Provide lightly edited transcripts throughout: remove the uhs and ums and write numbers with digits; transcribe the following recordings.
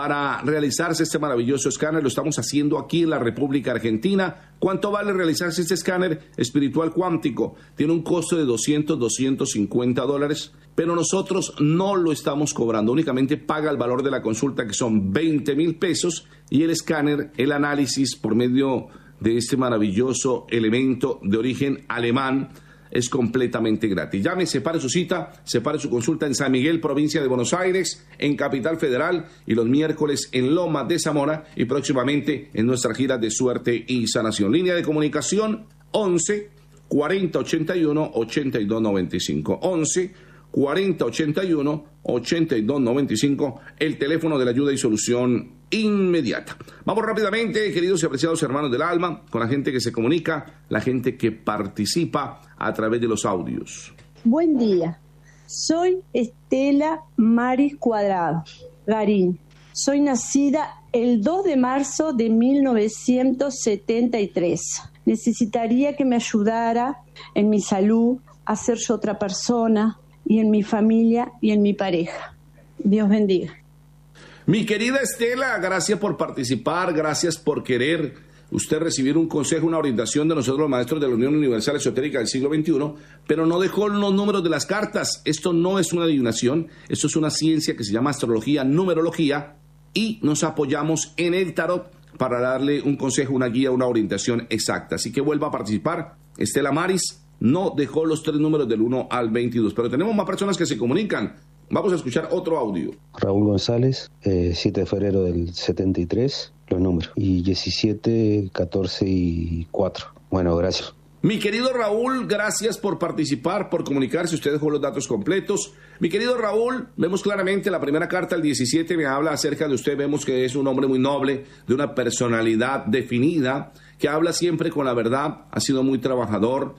para realizarse este maravilloso escáner. Lo estamos haciendo aquí en la República Argentina. ¿Cuánto vale realizarse este escáner espiritual cuántico? Tiene un costo de $250, pero nosotros no lo estamos cobrando. Únicamente paga el valor de la consulta, que son 20,000 pesos, y el escáner, el análisis por medio de este maravilloso elemento de origen alemán, es completamente gratis. Llame, separe su cita, separe su consulta en San Miguel, provincia de Buenos Aires, en Capital Federal, y los miércoles en Lomas de Zamora, y próximamente en nuestra gira de suerte y sanación. Línea de comunicación 11 40 81 82 95. 11 40 81 82 95, el teléfono de la ayuda y solución inmediata. Vamos rápidamente, queridos y apreciados hermanos del alma, con la gente que se comunica, la gente que participa a través de los audios. Buen día, soy Estela Maris Cuadrado, Garín. Soy nacida el 2 de marzo de 1973. Necesitaría que me ayudara en mi salud, a ser yo otra persona, y en mi familia y en mi pareja. Dios bendiga. Mi querida Estela, gracias por participar, gracias por querer usted recibir un consejo, una orientación de nosotros los maestros de la Unión Universal Esotérica del siglo XXI, pero no dejó los números de las cartas. Esto no es una adivinación, esto es una ciencia que se llama astrología, numerología, y nos apoyamos en el tarot para darle un consejo, una guía, una orientación exacta. Así que vuelva a participar. Estela Maris no dejó los 3 números del 1 al 22, pero tenemos más personas que se comunican. Vamos a escuchar otro audio. Raúl González, 7 de febrero del 73, los números, y 17, 14 y 4. Bueno, gracias. Mi querido Raúl, gracias por participar, por comunicarse. Usted dejó los datos completos. Mi querido Raúl, vemos claramente la primera carta, el 17, me habla acerca de usted. Vemos que es un hombre muy noble, de una personalidad definida, que habla siempre con la verdad, ha sido muy trabajador,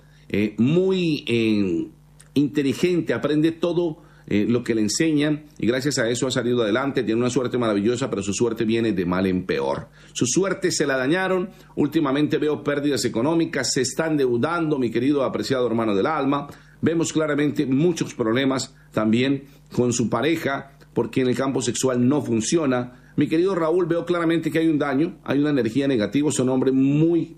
muy inteligente, aprende todo lo que le enseñan, y gracias a eso ha salido adelante. Tiene una suerte maravillosa, pero su suerte viene de mal en peor. Su suerte se la dañaron. Últimamente veo pérdidas económicas, se está endeudando, mi querido apreciado hermano del alma. Vemos claramente muchos problemas también con su pareja, porque en el campo sexual no funciona. Mi querido Raúl, veo claramente que hay un daño, hay una energía negativa. Es un hombre muy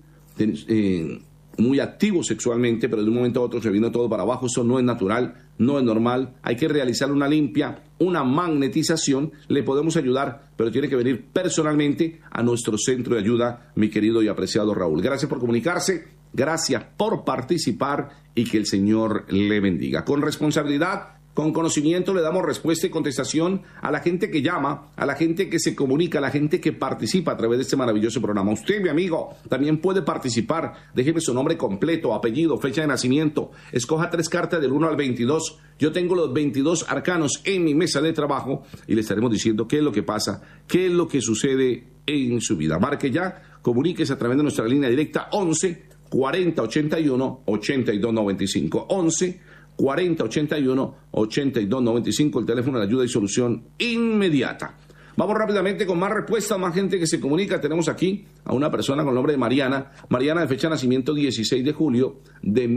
activo sexualmente, pero de un momento a otro se vino todo para abajo. Eso no es natural, no es normal. Hay que realizar una limpia, una magnetización. Le podemos ayudar, pero tiene que venir personalmente a nuestro centro de ayuda, mi querido y apreciado Raúl. Gracias por comunicarse, gracias por participar, y que el Señor le bendiga. Con responsabilidad, con conocimiento, le damos respuesta y contestación a la gente que llama, a la gente que se comunica, a la gente que participa a través de este maravilloso programa. Usted, mi amigo, también puede participar. Déjeme su nombre completo, apellido, fecha de nacimiento. Escoja 3 cartas del 1 al 22. Yo tengo los 22 arcanos en mi mesa de trabajo y le estaremos diciendo qué es lo que pasa, qué es lo que sucede en su vida. Marque ya, comuníquese a través de nuestra línea directa 11 40 81 82 95. 11 40 81 82 95, el teléfono de ayuda y solución inmediata. Vamos rápidamente con más respuestas, más gente que se comunica. Tenemos aquí a una persona con el nombre de Mariana. Mariana, de fecha de nacimiento 16 de julio de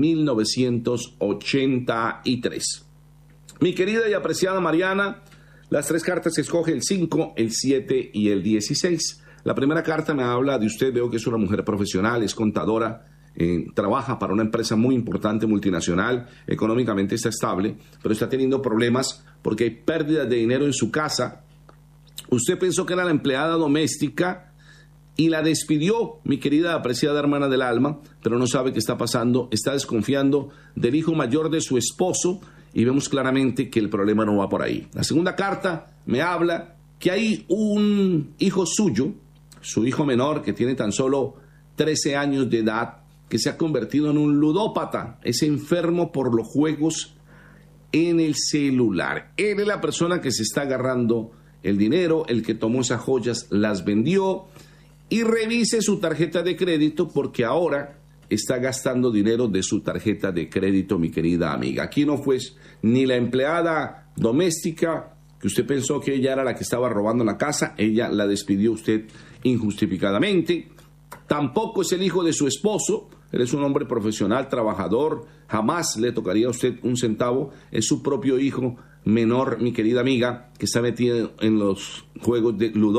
1983. Mi querida y apreciada Mariana, las 3 cartas se escoge el 5, el 7 y el 16. La primera carta me habla de usted. Veo que es una mujer profesional, es contadora, trabaja para una empresa muy importante, multinacional, económicamente está estable, pero está teniendo problemas porque hay pérdidas de dinero en su casa. Usted pensó que era la empleada doméstica y la despidió, mi querida apreciada hermana del alma, pero no sabe qué está pasando. Está desconfiando del hijo mayor de su esposo, y vemos claramente que el problema no va por ahí. La segunda carta me habla que hay un hijo suyo, su hijo menor, que tiene tan solo 13 años de edad, que se ha convertido en un ludópata. Es enfermo por los juegos en el celular. Él es la persona que se está agarrando el dinero, el que tomó esas joyas, las vendió, y revise su tarjeta de crédito, porque ahora está gastando dinero de su tarjeta de crédito, mi querida amiga. Aquí no fue ni la empleada doméstica, que usted pensó que ella era la que estaba robando la casa, ella la despidió usted injustificadamente. Tampoco es el hijo de su esposo. Él es un hombre profesional, trabajador, jamás le tocaría a usted un centavo. Es su propio hijo menor, mi querida amiga, que está metido en los juegos de ludópata.